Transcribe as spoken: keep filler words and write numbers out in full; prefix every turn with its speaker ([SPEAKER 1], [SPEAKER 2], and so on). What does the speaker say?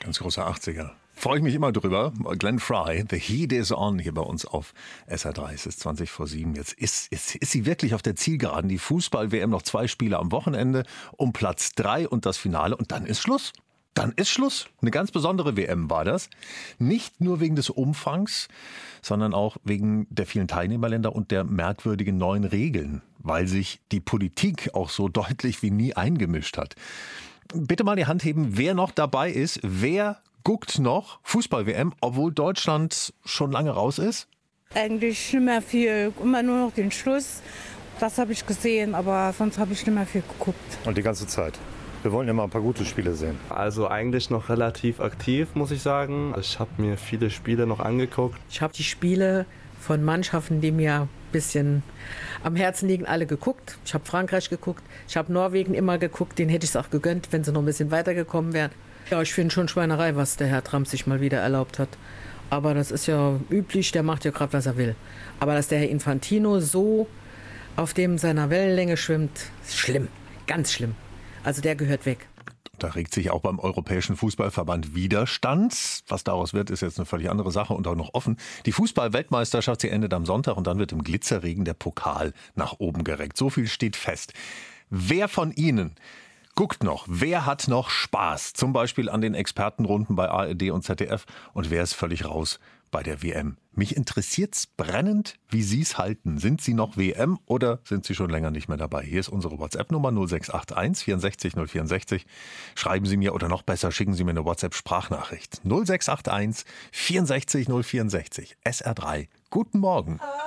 [SPEAKER 1] Ganz großer achtziger. Freue ich mich immer drüber. Glenn Frey, The Heat is on, hier bei uns auf S R drei. Es ist zwanzig vor sieben. Jetzt ist, ist, ist sie wirklich auf der Zielgeraden. Die Fußball-W M, noch zwei Spiele am Wochenende um Platz drei und das Finale. Und dann ist Schluss. Dann ist Schluss. Eine ganz besondere W M war das. Nicht nur wegen des Umfangs, sondern auch wegen der vielen Teilnehmerländer und der merkwürdigen neuen Regeln, weil sich die Politik auch so deutlich wie nie eingemischt hat. Bitte mal die Hand heben, wer noch dabei ist. Wer guckt noch Fußball-W M, obwohl Deutschland schon lange raus ist?
[SPEAKER 2] Eigentlich nicht mehr viel, immer nur noch den Schluss. Das habe ich gesehen, aber sonst habe ich nicht mehr viel geguckt.
[SPEAKER 3] Und die ganze Zeit. Wir wollen immer ein paar gute Spiele sehen.
[SPEAKER 4] Also eigentlich noch relativ aktiv, muss ich sagen. Ich habe mir viele Spiele noch angeguckt.
[SPEAKER 5] Ich habe die Spiele von Mannschaften, die mir ein bisschen am Herzen liegen, alle geguckt. Ich habe Frankreich geguckt, ich habe Norwegen immer geguckt. Den hätte ich es auch gegönnt, wenn sie noch ein bisschen weitergekommen wären. Ja, ich finde schon Schweinerei, was der Herr Trump sich mal wieder erlaubt hat. Aber das ist ja üblich, der macht ja gerade, was er will. Aber dass der Herr Infantino so auf dem seiner Wellenlänge schwimmt, ist schlimm, ganz schlimm. Also der gehört weg.
[SPEAKER 1] Da regt sich auch beim Europäischen Fußballverband Widerstand. Was daraus wird, ist jetzt eine völlig andere Sache und auch noch offen. Die Fußball-Weltmeisterschaft, sie endet am Sonntag und dann wird im Glitzerregen der Pokal nach oben gereckt. So viel steht fest. Wer von Ihnen guckt noch? Wer hat noch Spaß? Zum Beispiel an den Expertenrunden bei A R D und Z D F. Und wer ist völlig raus bei der W M? Mich interessiert's brennend, wie Sie es halten. Sind Sie noch W M oder sind Sie schon länger nicht mehr dabei? Hier ist unsere WhatsApp-Nummer null sechs acht eins vierundsechzig null vierundsechzig. Schreiben Sie mir oder noch besser, schicken Sie mir eine WhatsApp-Sprachnachricht. null sechs acht eins vierundsechzig null vierundsechzig. S R drei. Guten Morgen.